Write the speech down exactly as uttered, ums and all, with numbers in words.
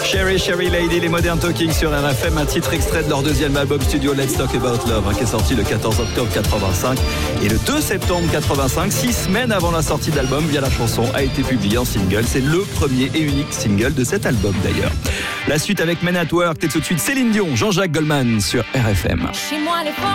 Sherry, Sherry Lady, les Modern Talking sur R F M, un titre extrait de leur deuxième album studio Let's Talk About Love, hein, qui est sorti le quatorze octobre quatre-vingt-cinq et le deux septembre quatre-vingt-cinq, six semaines avant la sortie de l'album, via la chanson, a été publié en single. C'est le premier et unique single de cet album d'ailleurs. La suite avec Men at Work, et tout de suite Céline Dion, Jean-Jacques Goldman sur R F M. Chez moi, les